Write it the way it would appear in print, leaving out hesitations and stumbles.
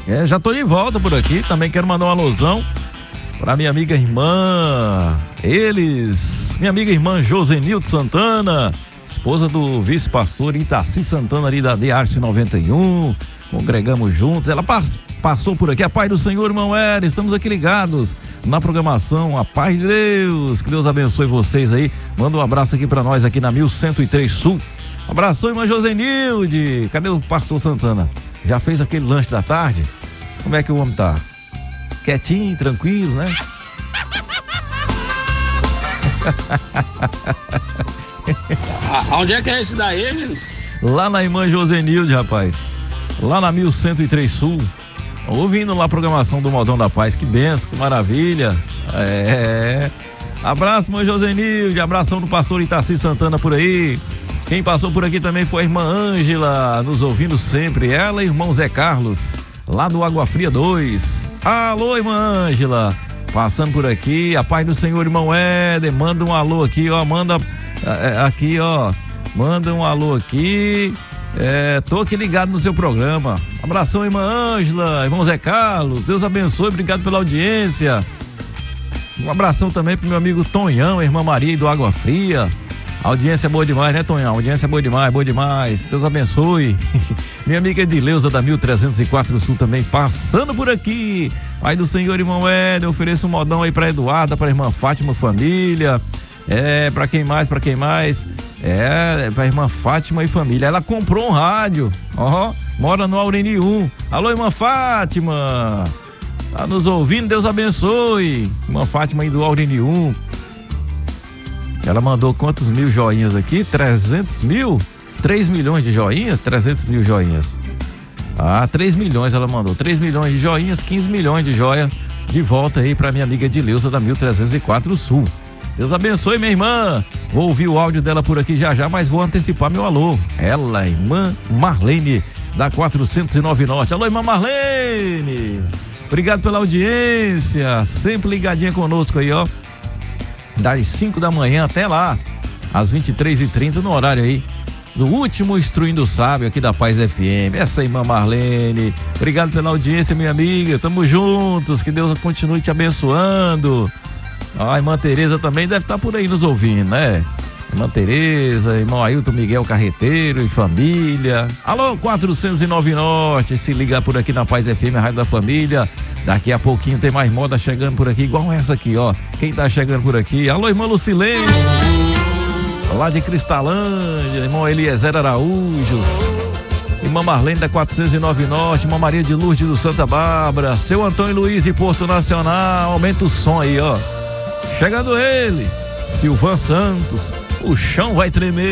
Já tô de volta por aqui. Também quero mandar uma alusão para minha amiga irmã, minha amiga irmã Josenilde Santana, esposa do vice-pastor Itaci Santana ali da DARCE 91. Congregamos juntos. Ela passou por aqui. A paz do Senhor, irmão Hélio. Estamos aqui ligados na programação. A paz de Deus. Que Deus abençoe vocês aí. Manda um abraço aqui para nós aqui na 1103 Sul. Abraço, irmã Josenilde. Cadê o pastor Santana? Já fez aquele lanche da tarde? Como é que o homem tá? Quietinho, tranquilo, né? Onde é que é esse daí, menino? Lá na irmã Josenilde, rapaz. Lá na 1103 Sul. Ouvindo lá a programação do Modão da Paz. Que benção, que maravilha. Abraço, irmã Josenilde. Abração do pastor Itaci Santana por aí. Quem passou por aqui também foi a irmã Ângela, nos ouvindo sempre. Ela e o irmão Zé Carlos, lá do Água Fria 2. Alô, irmã Ângela. Passando por aqui. A paz do Senhor, irmão Éder. Manda um alô aqui, ó. Manda um alô aqui. Tô aqui ligado no seu programa. Abração, irmã Ângela, irmão Zé Carlos. Deus abençoe, obrigado pela audiência. Um abração também pro meu amigo Tonhão, irmã Maria do Água Fria. A audiência é boa demais, né, Tonhão? A audiência é boa demais. Deus abençoe. Minha amiga Edileuza da 1304 Sul também passando por aqui. Pai do Senhor, irmão Éder, ofereço um modão aí pra Eduarda, pra irmã Fátima, família. Pra quem mais? Pra irmã Fátima e família. Ela comprou um rádio, mora no Aureni 1. Alô, irmã Fátima. Tá nos ouvindo, Deus abençoe. Irmã Fátima aí do Aureni 1. Ela mandou quantos mil joinhas aqui? 300 mil? 3 milhões de joinhas? 300 mil joinhas. 3 milhões ela mandou. 3 milhões de joinhas, 15 milhões de joia de volta aí pra minha amiga Edileuza da 1304 Sul. Deus abençoe, minha irmã. Vou ouvir o áudio dela por aqui já, mas vou antecipar meu alô. Ela, irmã Marlene, da 409 Norte. Alô, irmã Marlene. Obrigado pela audiência. Sempre ligadinha conosco aí, ó. Das 5 da manhã até lá, às 23h30, no horário aí do último Instruindo o Sábio aqui da Paz FM. Essa irmã Marlene, obrigado pela audiência, minha amiga, tamo juntos, que Deus continue te abençoando. A irmã Tereza também deve estar por aí nos ouvindo, né? Irmã Tereza, irmão Ailton Miguel Carreteiro e família. Alô, 409 Norte, se liga por aqui na Paz FM, a Rádio da Família. Daqui a pouquinho tem mais moda chegando por aqui, igual essa aqui, ó. Quem tá chegando por aqui? Alô, irmã Lucilene, lá de Cristalândia, irmão Eliezer Araújo, irmã Marlene da 409 Norte, irmã Maria de Lourdes do Santa Bárbara, seu Antônio Luiz e Porto Nacional. Aumenta o som aí, ó. Chegando ele, Silvan Santos, o chão vai tremer.